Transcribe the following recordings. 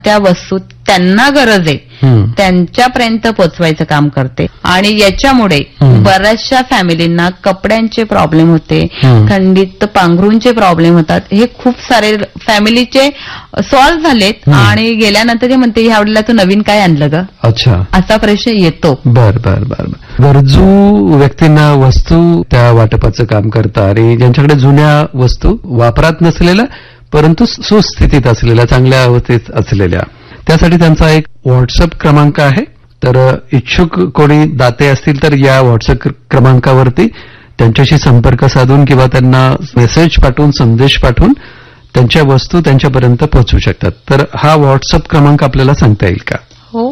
त्या वस्तू त्यांना गरज आहे त्यांच्यापर्यंत पोचवायचं काम करते. आणि याच्यामुळे बऱ्याचशा फॅमिलींना कपड्यांचे प्रॉब्लेम होते, खंडित पांघरूंचे प्रॉब्लेम होतात. हे खूप सारे फॅमिलीचे सॉल्व्ह झालेत. आणि गेल्यानंतर ते म्हणते ह्यावेळेला तू नवीन काय आणलं ग, अच्छा, असा प्रश्न येतो. बर बर बर. गरजू व्यक्तींना वस्तू त्या वाटपाचं काम करतात आणि ज्यांच्याकडे जुन्या वस्तू वापरात नसलेल्या परंतु सुस्थितीत असलेल्या, चांगल्या अवस्थेत असलेल्या, त्यासाठी त्यांचा एक व्हॉट्सअप क्रमांक आहे. तर इच्छुक कोणी दाते असतील तर या व्हॉट्सअप क्रमांकावरती त्यांच्याशी संपर्क साधून किंवा त्यांना मेसेज पाठवून, संदेश पाठवून त्यांच्या वस्तू त्यांच्यापर्यंत पोहोचवू शकतात. तर हा व्हॉट्सअप क्रमांक आपल्याला सांगता येईल का? हो.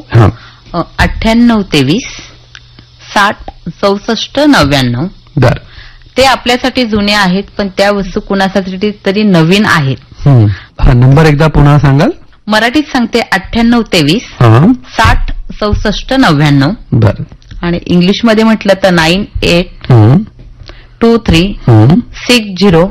9823 60 64 99. बर. ते आपल्यासाठी जुने आहेत, पण त्या वस्तू कुणासाठी तरी नवीन आहेत. हा नंबर एकदा पुन्हा सांगाल? मराठीत सांगते. 9823 60 64 99. बर. आणि इंग्लिशमध्ये म्हटलं तर 9823 60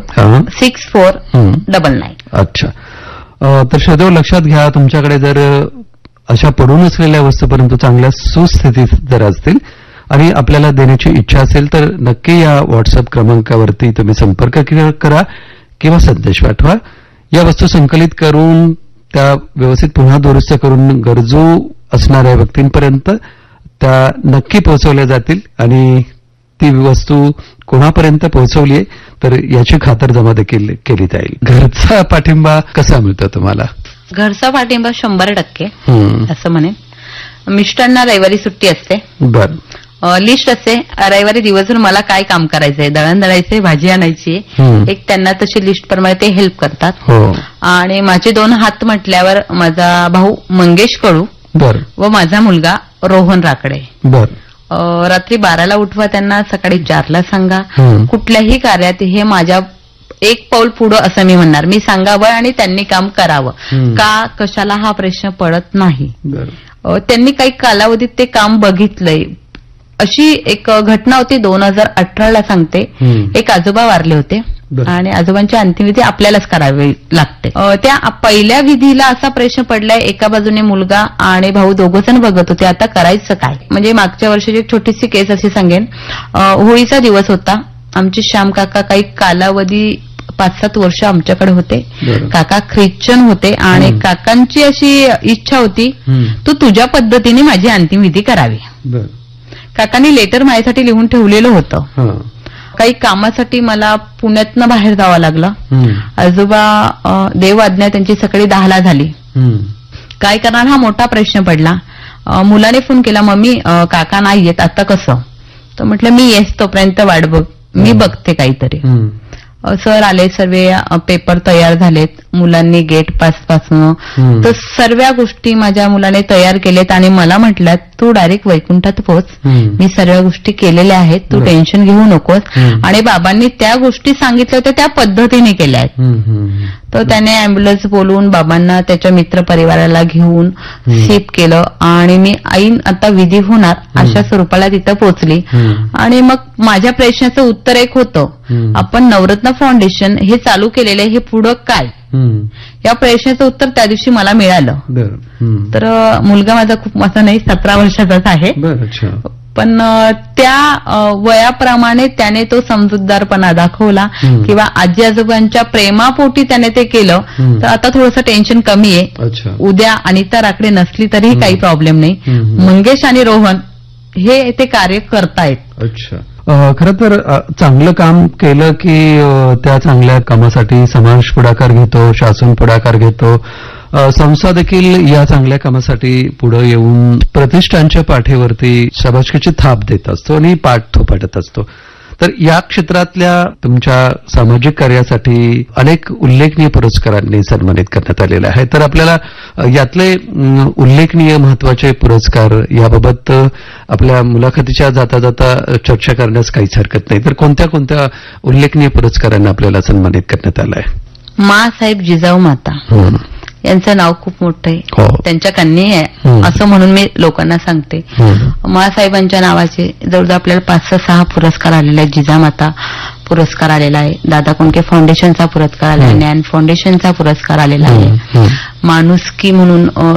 6499. अच्छा. तर श्रोतेहो, लक्षात घ्या, तुमच्याकडे जर अशा पडून असलेल्या वस्तू परंतु चांगल्या सुस्थितीत जर असतील आणि आपल्याला देण्याची इच्छा असेल तर नक्की या व्हॉट्सअप क्रमांकावरती तुम्ही संपर्क करा किंवा संदेश पाठवा. या वस्तू संकलित करून त्या व्यवस्थित पुन्हा दुरुस्त करून गरजू असणाऱ्या व्यक्तींपर्यंत त्या नक्की पोहोचवल्या जातील आणि ती वस्तू कोणापर्यंत पोहोचवलीये तर याची खातरजमा देखील केली जाईल. घरचा पाठिंबा कसा मिळतो तुम्हाला? घरचा पाठिंबा 100% असं म्हणेन. मिस्टरांना रविवारी सुट्टी असते. बर. लिस्ट असते रविवारी दिवसभर मला काय काम करायचंय, दळण दळायचंय, भाजी आणायची, एक त्यांना तशी लिस्ट प्रमाणे ते हेल्प करतात. आणि माझे 2 हात म्हटल्यावर माझा भाऊ मंगेश कडू व माझा मुलगा रोहन राकडे. रात्री 12ला उठवा त्यांना, सकाळी 4ला सांगा. कुठल्याही कार्यात हे माझ्या एक पाऊल पुढं असं मी म्हणणार. मी सांगावं आणि त्यांनी काम करावं. का कशाला हा प्रश्न पडत नाही. त्यांनी काही कालावधीत ते काम बघितलंय. अशी एक घटना होती 2018ला सांगते. एक आजोबा वारले होते आणि आजोबांची अंतिमविधी आपल्यालाच करावी लागते. त्या पहिल्या विधीला असा प्रश्न पडलाय, एका बाजूने मुलगा आणि भाऊ दोघंजण बघत होते, आता करायचं काय. म्हणजे मागच्या वर्षीची एक छोटीशी केस अशी सांगेन. होळीचा दिवस होता. आमचे श्याम काका काही कालावधी 5-7 वर्ष आमच्याकडे होते. काका ख्रिश्चन होते आणि काकांची अशी इच्छा होती, तू तुझ्या पद्धतीने माझी अंतिमविधी करावी. काकांनी लेटर माझ्यासाठी लिहून ठेवलेलं होतं. काही कामासाठी मला पुण्यातनं बाहेर जावं लागलं. आजोबा देव आज्ञा त्यांची सकाळी 10ला झाली. काय करणार हा मोठा प्रश्न पडला. मुलाने फोन केला, मम्मी काका नाही येत, आता कसं. तर म्हटलं मी येस तोपर्यंत वाट बघ, मी बघते काहीतरी. सर आले, सर्व पेपर तयार झालेत, मुलांनी गेट पास पासून तर सर्व गोष्टी माझ्या मुलाने तयार केलेत आणि मला म्हटलं तू डायरेक्ट वैकुंठात पोहोच, मी सर्व गोष्टी केलेल्या आहेत, तू टेन्शन घेऊ नकोस. आणि बाबांनी त्या गोष्टी सांगितल्या होत्या त्या पद्धतीने केल्या आहेत. तर त्याने अँब्युलन्स बोलवून बाबांना त्याच्या मित्र परिवाराला घेऊन शिफ्ट केलं आणि मी ऐन आता विधी होणार अशा स्वरूपाला तिथं पोहोचली. आणि मग माझ्या प्रश्नाचं उत्तर एक होतं, आपण नवरत्न फाउंडेशन हे चालू केलेलं आहे, हे पुढं काय. या प्रश्नाचं उत्तर त्या दिवशी मला मिळालं. तर मुलगा माझा खूप मोठा नाही, 17 वर्षाचाच आहे. पण त्या वयाप्रमाणे त्याने तो समजूतदारपणा दाखवला किंवा आजी आजोबांच्या प्रेमापोटी त्याने ते केलं. तर आता थोडंसं टेन्शन कमी आहे. उद्या अनिता राकडे नसली तरीही काही प्रॉब्लेम नाही. मंगेश आणि रोहन हे ते कार्य करतायत. खरं तर चांगलं काम केलं की त्या चांगल्या कामासाठी समाज पुढाकार घेतो, शासन पुढाकार घेतो, संस्था देखील या चांगल्या कामासाठी पुढे येऊन प्रतिष्ठानच्या पाठीवरती शाबासकीची थाप देत असतो आणि पाठ थोपटत असतो. तर या क्षेत्रातल्या तुमच्या सामाजिक कार्यासाठी अनेक उल्लेखनीय पुरस्कारांनी सन्मानित करण्यात आलेले आहे. तर आपल्याला यातले उल्लेखनीय महत्वाचे पुरस्कार याबाबत आपल्या मुलाखतीच्या जाता जाता चर्चा करण्यास काहीच हरकत नाही. तर कोणत्या कोणत्या उल्लेखनीय पुरस्कारांना आपल्याला सन्मानित करण्यात आलं आहे? मासाहेब जिजाऊ माता यांचं नाव खूप मोठं आहे. त्यांच्या कन्या आहे असं म्हणून मी लोकांना सांगते. मासाहेबांच्या नावाचे जवळजवळ आपल्याला 5-6 पुरस्कार आलेले आहेत. जिजामाता पुरस्कार आलेला आहे, दादा कोंडके फाउंडेशनचा पुरस्कार आलेला आहे, ज्ञान फाउंडेशनचा पुरस्कार आलेला आहे, माणुसकी म्हणून